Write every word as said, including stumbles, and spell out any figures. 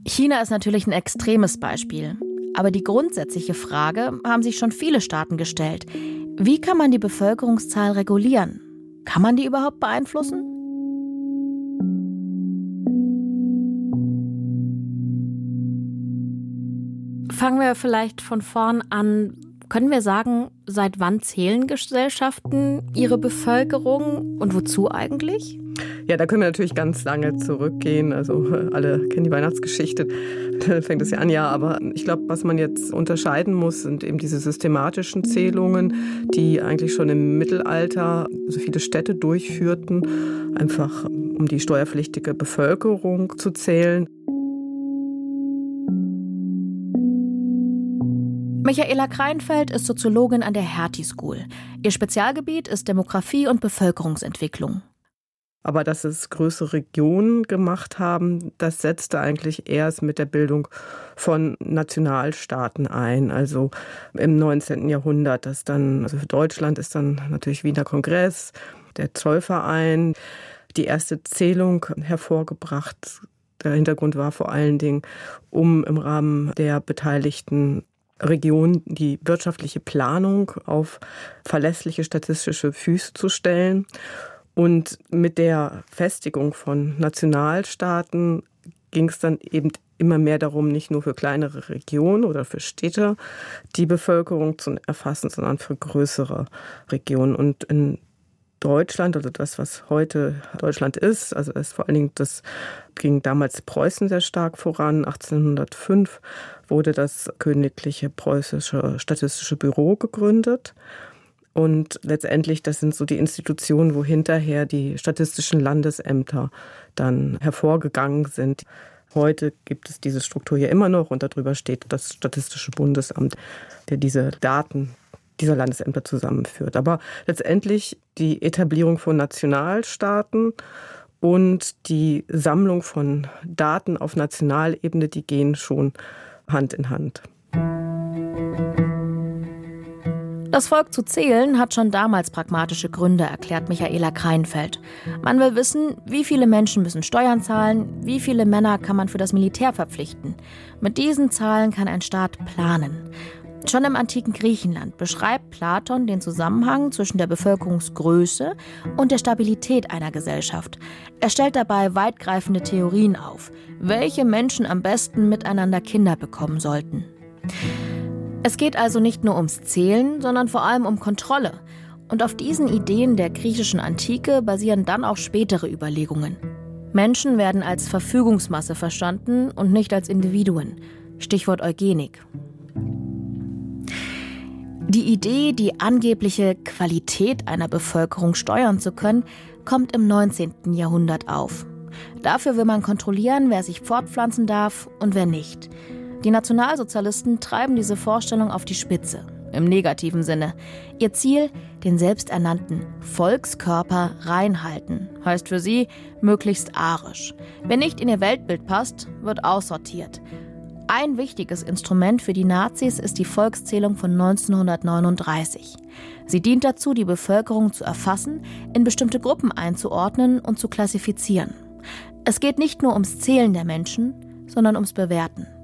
China ist natürlich ein extremes Beispiel. Aber die grundsätzliche Frage haben sich schon viele Staaten gestellt. Wie kann man die Bevölkerungszahl regulieren? Kann man die überhaupt beeinflussen? Fangen wir vielleicht von vorn an. Können wir sagen, seit wann zählen Gesellschaften ihre Bevölkerung und wozu eigentlich? Ja, da können wir natürlich ganz lange zurückgehen. Also alle kennen die Weihnachtsgeschichte, da fängt es ja an, ja. Aber ich glaube, was man jetzt unterscheiden muss, sind eben diese systematischen Zählungen, die eigentlich schon im Mittelalter so viele Städte durchführten, einfach um die steuerpflichtige Bevölkerung zu zählen. Michaela Kreinfeld ist Soziologin an der Hertie School. Ihr Spezialgebiet ist Demografie und Bevölkerungsentwicklung. Aber dass es größere Regionen gemacht haben, das setzte eigentlich erst mit der Bildung von Nationalstaaten ein. Also im neunzehnten Jahrhundert, das dann, also für Deutschland ist dann natürlich Wiener Kongress, der Zollverein, die erste Zählung hervorgebracht. Der Hintergrund war vor allen Dingen, um im Rahmen der beteiligten Region die wirtschaftliche Planung auf verlässliche statistische Füße zu stellen. Und mit der Festigung von Nationalstaaten ging es dann eben immer mehr darum, nicht nur für kleinere Regionen oder für Städte die Bevölkerung zu erfassen, sondern für größere Regionen. Und in Deutschland, also das, was heute Deutschland ist, also das vor allen Dingen, das ging damals Preußen sehr stark voran. achtzehnhundertfünf wurde das Königliche Preußische Statistische Büro gegründet. Und letztendlich, das sind so die Institutionen, wo hinterher die statistischen Landesämter dann hervorgegangen sind. Heute gibt es diese Struktur hier immer noch und darüber steht das Statistische Bundesamt, der diese Daten dieser Landesämter zusammenführt. Aber letztendlich die Etablierung von Nationalstaaten und die Sammlung von Daten auf Nationalebene, die gehen schon Hand in Hand. Das Volk zu zählen hat schon damals pragmatische Gründe, erklärt Michaela Kreinfeld. Man will wissen, wie viele Menschen müssen Steuern zahlen, wie viele Männer kann man für das Militär verpflichten. Mit diesen Zahlen kann ein Staat planen. Schon im antiken Griechenland beschreibt Platon den Zusammenhang zwischen der Bevölkerungsgröße und der Stabilität einer Gesellschaft. Er stellt dabei weitgreifende Theorien auf, welche Menschen am besten miteinander Kinder bekommen sollten. Es geht also nicht nur ums Zählen, sondern vor allem um Kontrolle. Und auf diesen Ideen der griechischen Antike basieren dann auch spätere Überlegungen. Menschen werden als Verfügungsmasse verstanden und nicht als Individuen. Stichwort Eugenik. Die Idee, die angebliche Qualität einer Bevölkerung steuern zu können, kommt im neunzehnten Jahrhundert auf. Dafür will man kontrollieren, wer sich fortpflanzen darf und wer nicht. Die Nationalsozialisten treiben diese Vorstellung auf die Spitze, im negativen Sinne. Ihr Ziel, den selbsternannten Volkskörper reinhalten, heißt für sie möglichst arisch. Wer nicht in ihr Weltbild passt, wird aussortiert. Ein wichtiges Instrument für die Nazis ist die Volkszählung von neunzehnhundertneununddreißig. Sie dient dazu, die Bevölkerung zu erfassen, in bestimmte Gruppen einzuordnen und zu klassifizieren. Es geht nicht nur ums Zählen der Menschen, sondern ums Bewerten.